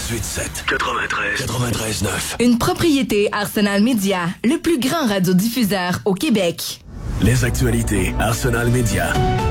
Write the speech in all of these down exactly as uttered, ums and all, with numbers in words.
quatre-vingt-dix-huit sept, quatre-vingt-treize, quatre-vingt-treize neuf. Une propriété Arsenal Média, le plus grand radiodiffuseur au Québec. Les actualités Arsenal Média.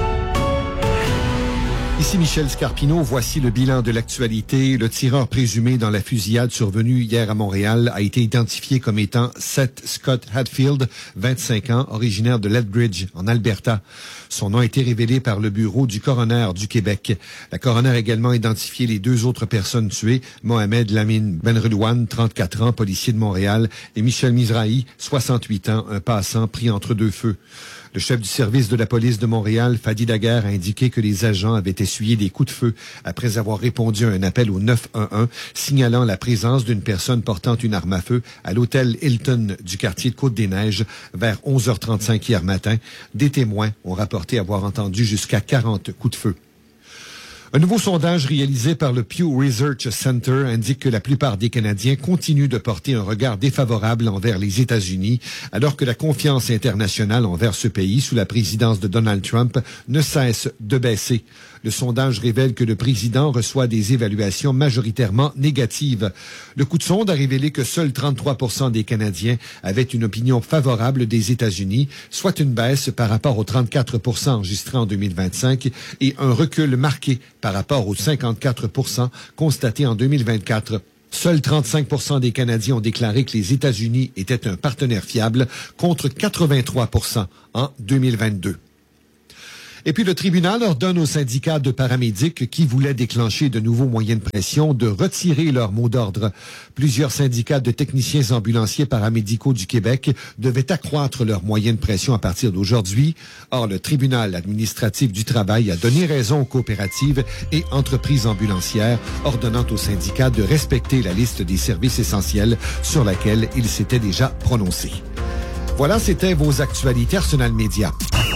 Ici Michel Scarpino, voici le bilan de l'actualité. Le tireur présumé dans la fusillade survenue hier à Montréal a été identifié comme étant Seth Scott Hadfield, vingt-cinq ans, originaire de Lethbridge, en Alberta. Son nom a été révélé par le bureau du coroner du Québec. La coroner a également identifié les deux autres personnes tuées, Mohamed Lamine Benredouane, trente-quatre ans, policier de Montréal, et Michel Mizrahi, soixante-huit ans, un passant pris entre deux feux. Le chef du service de la police de Montréal, Fadi Daguerre, a indiqué que les agents avaient essuyé des coups de feu après avoir répondu à un appel au neuf un un, signalant la présence d'une personne portant une arme à feu à l'hôtel Hilton du quartier de Côte-des-Neiges vers onze heures trente-cinq hier matin. Des témoins ont rapporté avoir entendu jusqu'à quarante coups de feu. Un nouveau sondage réalisé par le Pew Research Center indique que la plupart des Canadiens continuent de porter un regard défavorable envers les États-Unis, alors que la confiance internationale envers ce pays, sous la présidence de Donald Trump, ne cesse de baisser. Le sondage révèle que le président reçoit des évaluations majoritairement négatives. Le coup de sonde a révélé que seuls trente-trois pour cent des Canadiens avaient une opinion favorable des États-Unis, soit une baisse par rapport aux trente-quatre pour cent enregistrés en deux mille vingt-cinq et un recul marqué par rapport aux cinquante-quatre pour cent constatés en deux mille vingt-quatre. Seuls trente-cinq pour cent des Canadiens ont déclaré que les États-Unis étaient un partenaire fiable, contre quatre-vingt-trois pour cent en deux mille vingt-deux. Et puis le tribunal ordonne aux syndicats de paramédics qui voulaient déclencher de nouveaux moyens de pression de retirer leur mot d'ordre. Plusieurs syndicats de techniciens ambulanciers paramédicaux du Québec devaient accroître leurs moyens de pression à partir d'aujourd'hui. Or, le tribunal administratif du travail a donné raison aux coopératives et entreprises ambulancières, ordonnant aux syndicats de respecter la liste des services essentiels sur laquelle ils s'étaient déjà prononcés. Voilà, c'était vos actualités Arsenal Média.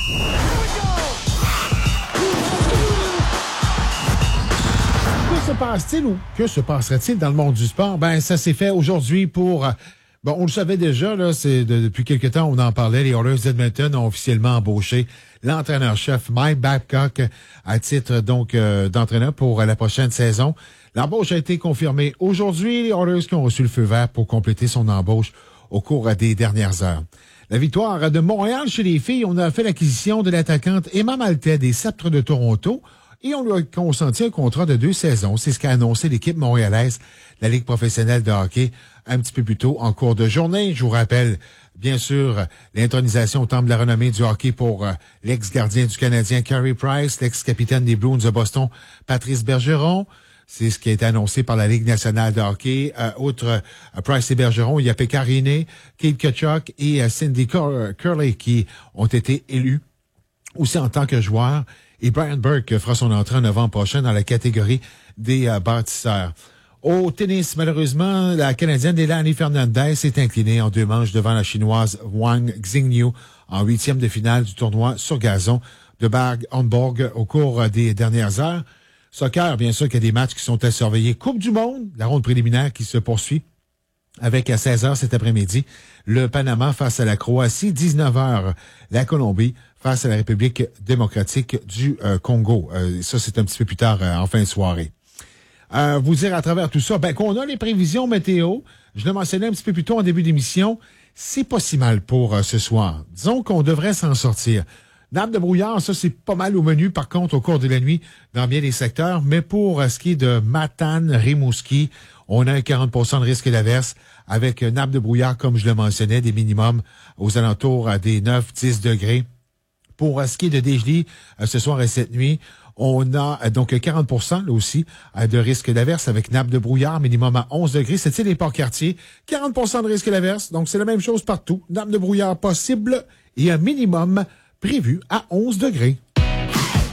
Que se passe-t-il ou que se passerait-il dans le monde du sport? Ben, ça s'est fait aujourd'hui pour... Bon, on le savait déjà, là, c'est de, depuis quelque temps, on en parlait. Les Oilers d'Edmonton ont officiellement embauché l'entraîneur-chef Mike Babcock à titre donc euh, d'entraîneur pour la prochaine saison. L'embauche a été confirmée aujourd'hui. Les Oilers qui ont reçu le feu vert pour compléter son embauche au cours des dernières heures. La victoire de Montréal chez les filles, on a fait l'acquisition de l'attaquante Emma Maltais des Sceptres de Toronto. Et on lui a consenti un contrat de deux saisons. C'est ce qu'a annoncé l'équipe montréalaise, la Ligue professionnelle de hockey, un petit peu plus tôt en cours de journée. Je vous rappelle, bien sûr, l'intronisation au temple de la renommée du hockey pour euh, l'ex-gardien du Canadien Carey Price, l'ex-capitaine des Bruins de Boston Patrice Bergeron. C'est ce qui a été annoncé par la Ligue nationale de hockey. Euh, outre euh, Price et Bergeron, il y a Pekka Rinne, Kate Kachuk et euh, Cindy Cur- Curley qui ont été élus aussi en tant que joueurs. Et Brian Burke fera son entrée en novembre prochain dans la catégorie des euh, bâtisseurs. Au tennis, malheureusement, la Canadienne Leilani Fernandez s'est inclinée en deux manches devant la Chinoise Wang Xingyu en huitième de finale du tournoi sur gazon de Bad-Homburg au cours des dernières heures. Soccer, bien sûr, qu'il y a des matchs qui sont à surveiller. Coupe du monde, la ronde préliminaire qui se poursuit avec à seize heures cet après-midi, le Panama face à la Croatie, dix-neuf heures, la Colombie face à la République démocratique du euh, Congo. Euh, ça, c'est un petit peu plus tard euh, en fin de soirée. Euh, vous dire à travers tout ça, ben qu'on a les prévisions météo. Je le mentionnais un petit peu plus tôt en début d'émission. C'est pas si mal pour euh, ce soir. Disons qu'on devrait s'en sortir. Nappe de brouillard, ça, c'est pas mal au menu, par contre, au cours de la nuit, dans bien des secteurs. Mais pour euh, ce qui est de Matane, Rimouski, on a un quarante pour cent de risque d'averse avec euh, nappe de brouillard, comme je le mentionnais, des minimums aux alentours euh, des neuf à dix degrés. Pour euh, ce qui est de Desjely, euh, ce soir et cette nuit, on a euh, donc quarante pour cent là aussi euh, de risque d'averse avec nappe de brouillard, minimum à onze degrés. C'est-il les Port-Cartier? quarante pour cent de risque d'averse, donc c'est la même chose partout. Nappe de brouillard possible et un minimum prévu à onze degrés.